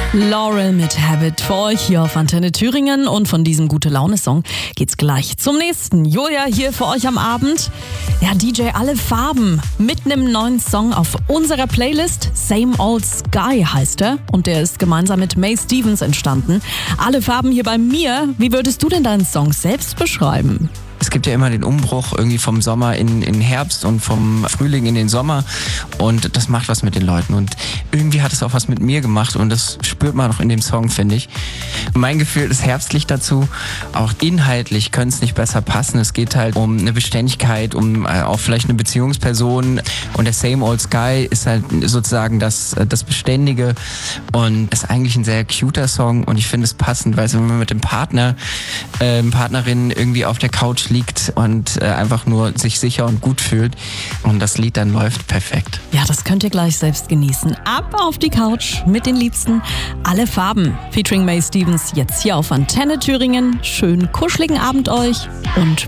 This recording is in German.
Laurel mit Habit für euch hier auf Antenne Thüringen und von diesem Gute-Laune-Song geht's gleich zum nächsten. Julia hier für euch am Abend. Ja, DJ Alle Farben mit einem neuen Song auf unserer Playlist. Same Old Sky heißt er und der ist gemeinsam mit May Stevens entstanden. Alle Farben hier bei mir. Wie würdest du denn deinen Song selbst beschreiben? Es gibt ja immer den Umbruch irgendwie vom Sommer in Herbst und vom Frühling in den Sommer und das macht was mit den Leuten und irgendwie hat es auch was mit mir gemacht und das spürt man auch in dem Song, finde ich. Mein Gefühl ist herbstlich dazu, auch inhaltlich könnte es nicht besser passen. Es geht halt um eine Beständigkeit, um auch vielleicht eine Beziehungsperson und der Same Old Sky ist halt sozusagen das Beständige und ist eigentlich ein sehr cuter Song und ich finde es passend, weil wenn man mit dem Partnerin irgendwie auf der Couch liegt und einfach nur sich sicher und gut fühlt und das Lied dann läuft perfekt. Ja, das könnt ihr gleich selbst genießen. Ab auf die Couch mit den Liebsten. Alle Farben featuring May Stevens jetzt hier auf Antenne Thüringen. Schönen kuscheligen Abend euch und